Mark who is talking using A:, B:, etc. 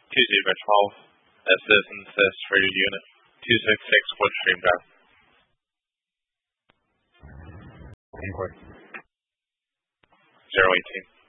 A: 2-12, Citizen Assist for your unit. 266 Woodstream Drive.
B: Inquiry.
A: 018.